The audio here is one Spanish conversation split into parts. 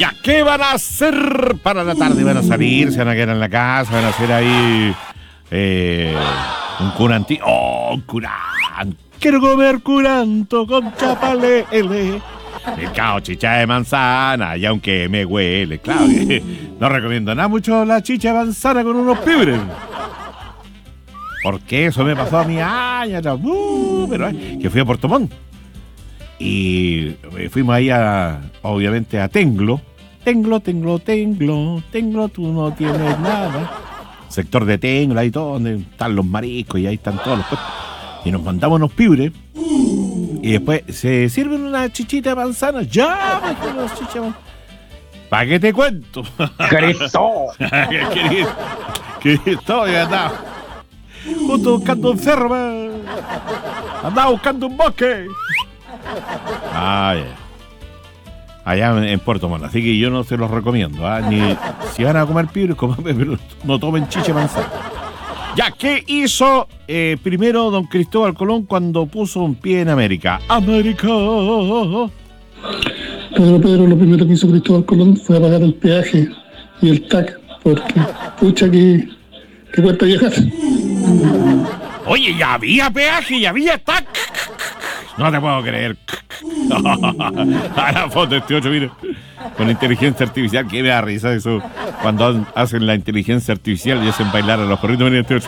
¿Ya qué van a hacer para la tarde? Van a salir, se van a quedar en la casa, van a hacer ahí un curantín. ¡Oh, un curán! Quiero comer curanto con chapalele. Mercado chicha de manzana, y aunque me huele, claro, no recomiendo nada mucho la chicha de manzana con unos pibres. Porque eso me pasó a mi año, pero que fui a Puerto Montt. Y fuimos ahí obviamente a Tenglo. Tenglo, tú no tienes nada. Sector de Tenglo, ahí todo, donde están los mariscos y ahí están todos los puestos. Y nos mandamos unos pibres. Y después se sirven una chichita de manzana. ¡Ya! Unas chichas de manzana. ¿Para qué te cuento? ¡Cristo! Cristo, ya andaba. Justo buscando un cerro, andaba buscando un bosque. Allá en Puerto Montt. Así que yo no se los recomiendo. Ni si van a comer pibres, pero no tomen chicha de manzana. Ya, ¿qué hizo primero don Cristóbal Colón cuando puso un pie en América? ¡América! Pedro, lo primero que hizo Cristóbal Colón fue pagar el peaje y el TAC, porque, pucha, que cuesta viajar. Oye, ya había peaje, ya había TAC. No te puedo creer. A la foto de este 8, mira. Con inteligencia artificial, que me da risa eso. Cuando hacen la inteligencia artificial y hacen bailar a los perritos, mira este 8.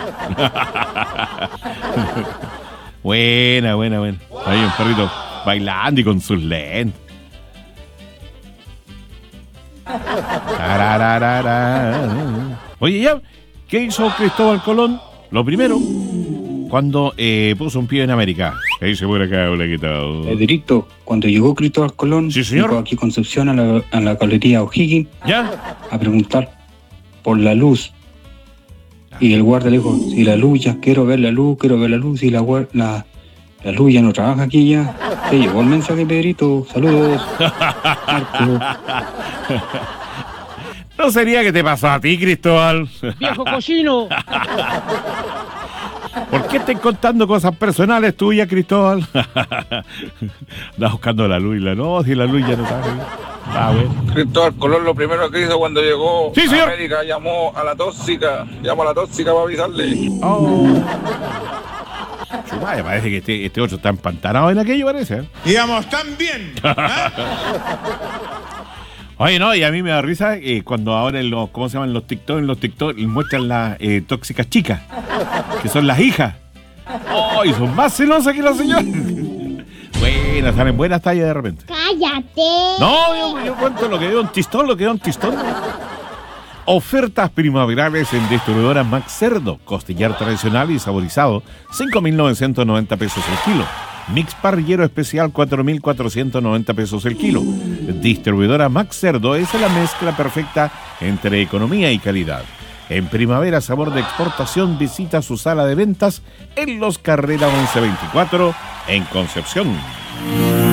Buena. Ahí un perrito bailando y con sus lentes. Oye, ya, ¿qué hizo Cristóbal Colón? Lo primero, cuando puso un pie en América. ¿Qué dice por acá, Blaquito? Pedrito, cuando llegó Cristóbal Colón, sí, señor, llegó aquí Concepción a la galería O'Higgins, ¿ya? A preguntar por la luz. Y el guardia le dijo, si la luz, ya quiero ver la luz, y la luz ya no trabaja aquí ya. Te llegó el mensaje, Pedrito. Saludos. ¿No sería que te pasó a ti, Cristóbal? ¡Viejo cochino! ¿Por qué estás contando cosas personales tuyas, Cristóbal? Estás buscando la luz y la no, si la luz ya no sabe. Bueno. Cristóbal Colón lo primero que hizo cuando llegó a América, llamó a la tóxica para avisarle. Chumaya, parece que este otro está empantanado en aquello, parece. Íbamos tan bien. Oye, no, y a mí me da risa cuando ahora ¿cómo se llaman? Los TikTok muestran las tóxicas chicas, que son las hijas. ¡Oh! Y son más celosas que las señoras. Buenas, salen buenas tallas de repente. ¡Cállate! No, yo cuento lo que veo en Tistón, Ofertas primaverales en distribuidora Max Cerdo. Costillar tradicional y saborizado, 5.990 pesos el kilo. Mix parrillero especial, 4.490 pesos el kilo. Distribuidora Max Cerdo es la mezcla perfecta entre economía y calidad. En primavera, sabor de exportación, visita su sala de ventas en Los Carrera 1124 en Concepción.